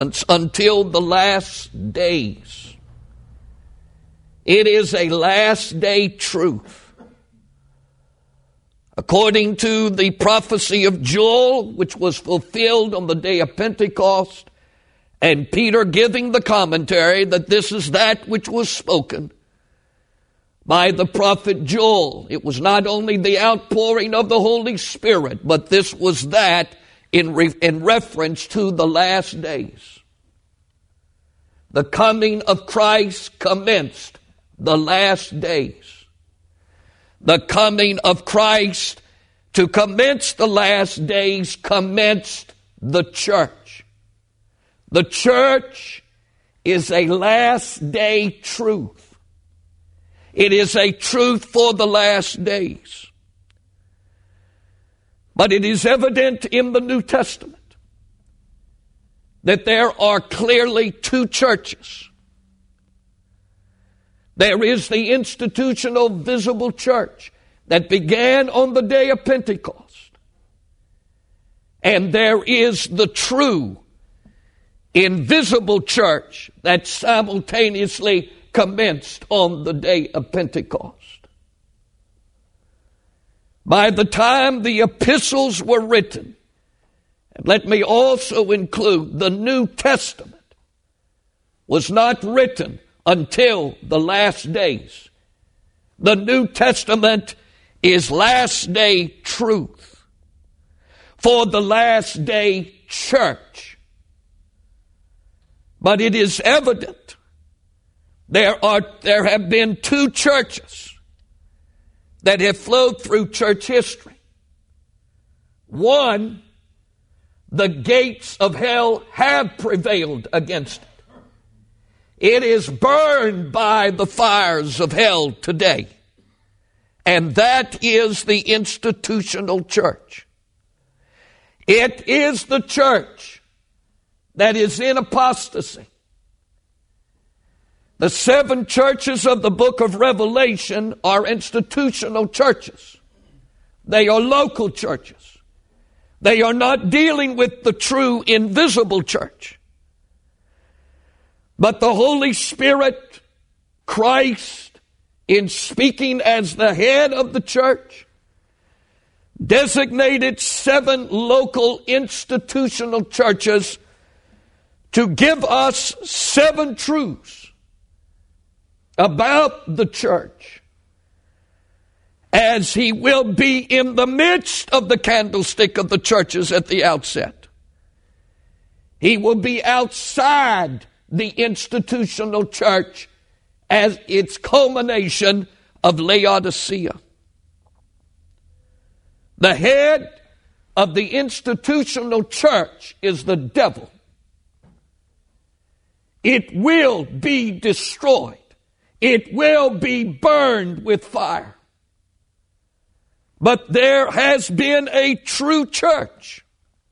until the last days. It is a last day truth. According to the prophecy of Joel, which was fulfilled on the day of Pentecost, and Peter giving the commentary that this is that which was spoken by the prophet Joel. It was not only the outpouring of the Holy Spirit, but this was that in reference to the last days. The coming of Christ commenced the last days. The coming of Christ to commence the last days commenced the church. The church is a last day truth. It is a truth for the last days. But it is evident in the New Testament that there are clearly two churches. There is the institutional visible church that began on the day of Pentecost. And there is the true invisible church that simultaneously commenced on the day of Pentecost. By the time the epistles were written, and let me also include the New Testament was not written until the last days. The New Testament is last day truth for the last day church. But it is evident there have been two churches that have flowed through church history. One, the gates of hell have prevailed against it. It is burned by the fires of hell today. And that is the institutional church. It is the church that is in apostasy. The seven churches of the book of Revelation are institutional churches. They are local churches. They are not dealing with the true invisible church. But the Holy Spirit, Christ, in speaking as the head of the church, designated seven local institutional churches to give us seven truths about the church, as he will be in the midst of the candlestick of the churches at the outset. He will be outside the institutional church as its culmination of Laodicea. The head of the institutional church is the devil. It will be destroyed. It will be burned with fire. But there has been a true church.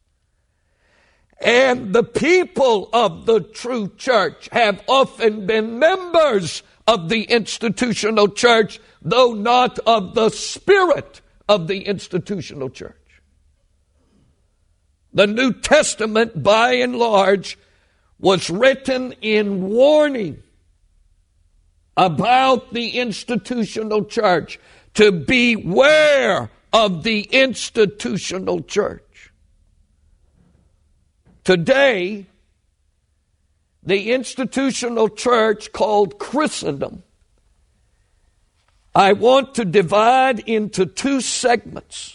And the people of the true church have often been members of the institutional church, though not of the spirit of the institutional church. The New Testament, by and large, was written in warning about the institutional church, to beware of the institutional church. Today, the institutional church called Christendom, I want to divide into two segments.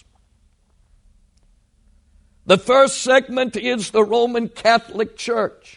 The first segment is the Roman Catholic Church.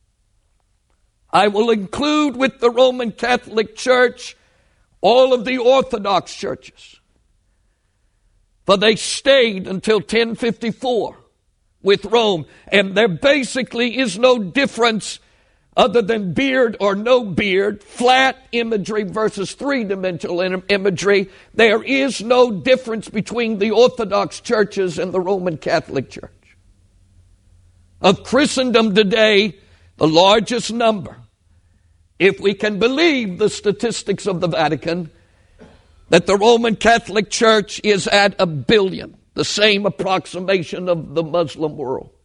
I will include with the Roman Catholic Church all of the Orthodox churches, for they stayed until 1054 with Rome, and there basically is no difference other than beard or no beard, flat imagery versus three-dimensional imagery. There is no difference between the Orthodox churches and the Roman Catholic Church. Of Christendom today, the largest number, if we can believe the statistics of the Vatican, that the Roman Catholic Church is at 1 billion, the same approximation of the Muslim world.